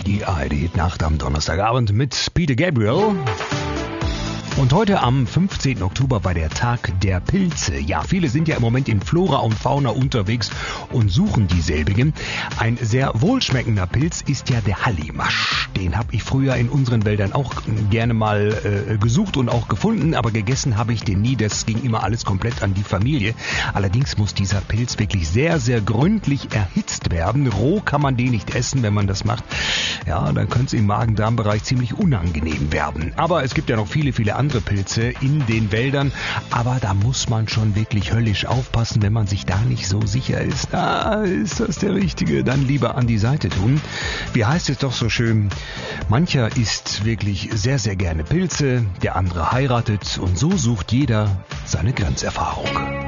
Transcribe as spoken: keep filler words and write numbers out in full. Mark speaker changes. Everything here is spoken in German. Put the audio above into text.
Speaker 1: Die A R D-Nacht am Donnerstagabend mit Peter Gabriel. Und heute am fünfzehnten Oktober war der Tag der Pilze. Ja, viele sind ja im Moment in Flora und Fauna unterwegs und suchen dieselbigen. Ein sehr wohlschmeckender Pilz ist ja der Hallimasch. Den habe ich früher in unseren Wäldern auch gerne mal äh, gesucht und auch gefunden, aber gegessen habe ich den nie. Das ging immer alles komplett an die Familie. Allerdings muss dieser Pilz wirklich sehr, sehr gründlich erhitzt werden. Roh kann man den nicht essen, wenn man das macht. Ja, dann könnte es im Magen-Darm-Bereich ziemlich unangenehm werden. Aber es gibt ja noch viele, viele andere Pilze in den Wäldern, aber da muss man schon wirklich höllisch aufpassen, wenn man sich da nicht so sicher ist. Ah, ist das der Richtige? Dann lieber an die Seite tun. Wie heißt es doch so schön? Mancher isst wirklich sehr, sehr gerne Pilze, der andere heiratet und so sucht jeder seine Grenzerfahrung.